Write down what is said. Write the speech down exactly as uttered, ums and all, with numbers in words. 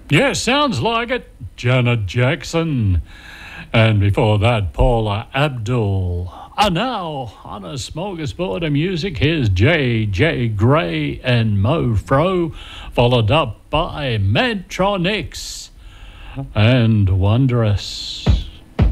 Yeah, sounds like it. Janet Jackson. And before that, Paula Abdul. And now, on a smorgasbord of music, here's J J Gray and Mo Fro, followed up by Medtronics and Wondrous.